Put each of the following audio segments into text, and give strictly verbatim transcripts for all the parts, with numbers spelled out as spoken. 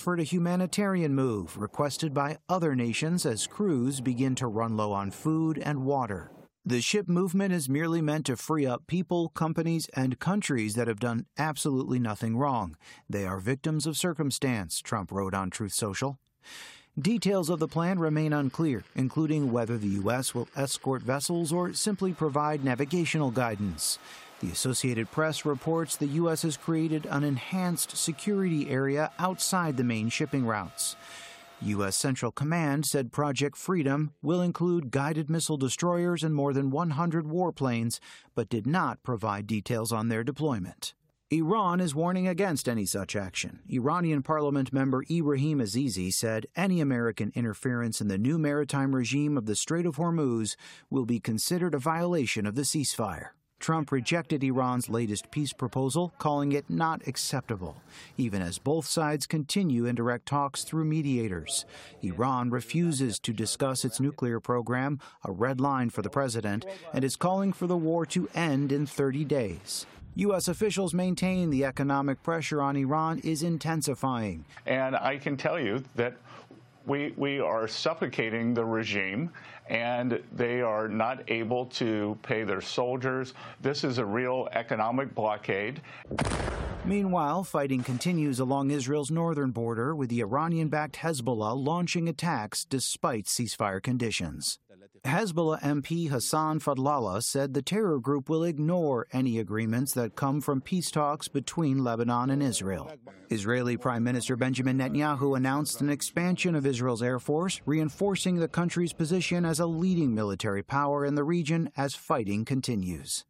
For a humanitarian move requested by other nations as crews begin to run low on food and water. The ship movement is merely meant to free up people, companies, and countries that have done absolutely nothing wrong. They are victims of circumstance, Trump wrote on Truth Social. Details of the plan remain unclear, including whether the U S will escort vessels or simply provide navigational guidance. The Associated Press reports the U S has created an enhanced security area outside the main shipping routes. U S Central Command said Project Freedom will include guided missile destroyers and more than one hundred warplanes, but did not provide details on their deployment. Iran is warning against any such action. Iranian parliament member Ibrahim Azizi said any American interference in the new maritime regime of the Strait of Hormuz will be considered a violation of the ceasefire. Trump rejected Iran's latest peace proposal, calling it not acceptable, even as both sides continue indirect talks through mediators. Iran refuses to discuss its nuclear program, a red line for the president, and is calling for the war to end in thirty days. U S officials maintain the economic pressure on Iran is intensifying. And I can tell you that we, we are suffocating the regime, and they are not able to pay their soldiers. This is a real economic blockade. Meanwhile, fighting continues along Israel's northern border, with the Iranian-backed Hezbollah launching attacks despite ceasefire conditions. Hezbollah M P Hassan Fadlallah said the terror group will ignore any agreements that come from peace talks between Lebanon and Israel. Israeli Prime Minister Benjamin Netanyahu announced an expansion of Israel's air force, reinforcing the country's position as a leading military power in the region as fighting continues.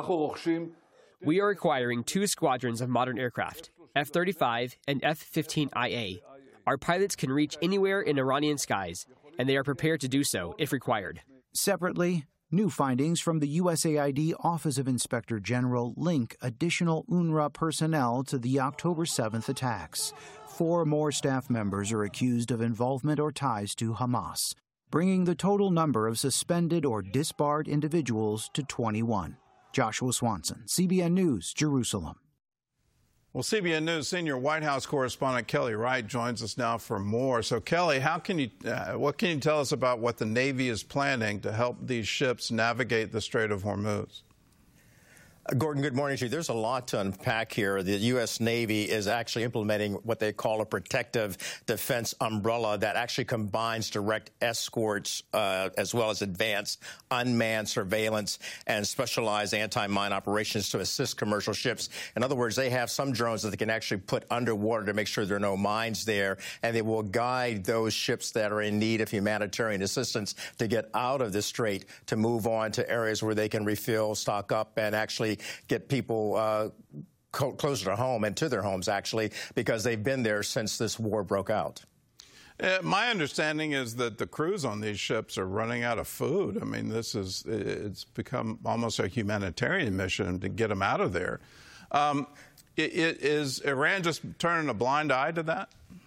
We are acquiring two squadrons of modern aircraft, F thirty-five and F fifteen I A. Our pilots can reach anywhere in Iranian skies, and they are prepared to do so if required. Separately, new findings from the U S A I D Office of Inspector General link additional UNRWA personnel to the October seventh attacks. Four more staff members are accused of involvement or ties to Hamas, bringing the total number of suspended or disbarred individuals to twenty-one. Joshua Swanson, C B N News, Jerusalem. Well, C B N News senior White House correspondent Kelly Wright joins us now for more. So, Kelly, how can you, uh, what can you tell us about what the Navy is planning to help these ships navigate the Strait of Hormuz? Gordon, good morning to you. There's a lot to unpack here. The U S. Navy is actually implementing what they call a protective defense umbrella that actually combines direct escorts uh, as well as advanced unmanned surveillance and specialized anti-mine operations to assist commercial ships. In other words, they have some drones that they can actually put underwater to make sure there are no mines there, and they will guide those ships that are in need of humanitarian assistance to get out of the strait to move on to areas where they can refill, stock up, and actually get people uh, closer to home and to their homes, actually, because they've been there since this war broke out. Uh, my understanding is that the crews on these ships are running out of food. I mean, this is, it's become almost a humanitarian mission to get them out of there. Um, it, it, is Iran just turning a blind eye to that?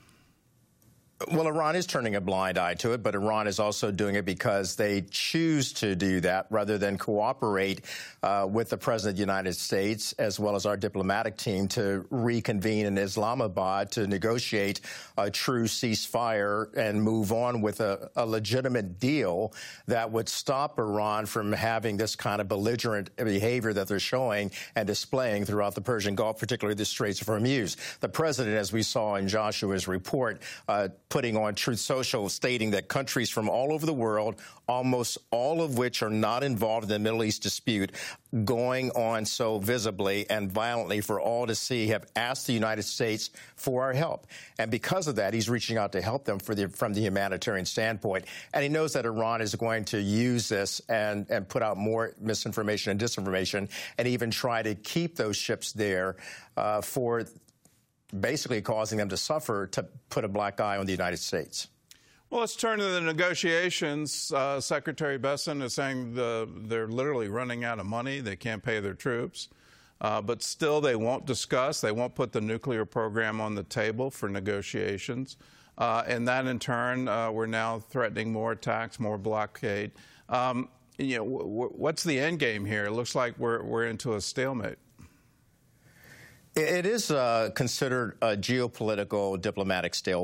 Well, Iran is turning a blind eye to it, but Iran is also doing it because they choose to do that rather than cooperate uh, with the President of the United States as well as our diplomatic team to reconvene in Islamabad to negotiate a true ceasefire and move on with a, a legitimate deal that would stop Iran from having this kind of belligerent behavior that they're showing and displaying throughout the Persian Gulf, particularly the Straits of Hormuz. The President, as we saw in Joshua's report, uh, putting on Truth Social, stating that countries from all over the world, almost all of which are not involved in the Middle East dispute, going on so visibly and violently for all to see, have asked the United States for our help. And because of that, he's reaching out to help them for the, from the humanitarian standpoint. And he knows that Iran is going to use this and, and put out more misinformation and disinformation and even try to keep those ships there uh, for basically causing them to suffer, to put a black eye on the United States. Well, let's turn to the negotiations. Uh, Secretary Bessent is saying the, they're literally running out of money. They can't pay their troops. Uh, but still, they won't discuss. They won't put the nuclear program on the table for negotiations. Uh, and that, in turn, uh, we're now threatening more attacks, more blockade. Um, you know, w what's the end game here? It looks like we're, we're into a stalemate. It is uh, considered a geopolitical diplomatic stalemate.